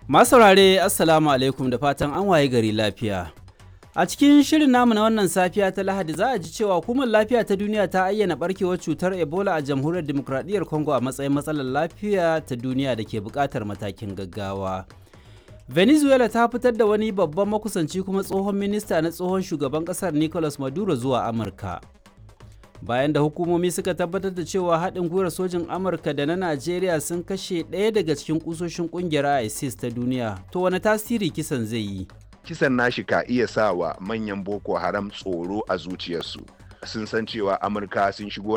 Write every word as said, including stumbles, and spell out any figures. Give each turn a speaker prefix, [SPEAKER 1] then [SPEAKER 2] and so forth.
[SPEAKER 1] Masu saurare Assalamu alaikum da fatan an waye gari lafiya. A cikin shirin namu na wannan safiya ta Lahadi za a ji cewa hukumar lafiya ta duniya ta ayyana barkewar cutar Ebola a jamhuriyar Dimokuraɗiyyar Congo a matsayin matsalar lafiya ta duniya da ke buƙatar matakin gaggawa. Venezuela ta fitar da wani babban makusanci kuma tsohon minista na tsohon shugaban ƙasar Nicolas Maduro zuwa Amurka. Bayan da hukumomi suka tabbatar da cewa haɗin gwiwar sojin Amurka da na Najeriya sun kashe ɗaya daga cikin ƙusoshin ƙungiyar ISIS ta duniya, to wani tasiri kisan zai yi?
[SPEAKER 2] Kisan nashi ka iya sa wa manyan Boko Haram tsoro a zuciyarsu. Sun san cewa Amurka sun shigo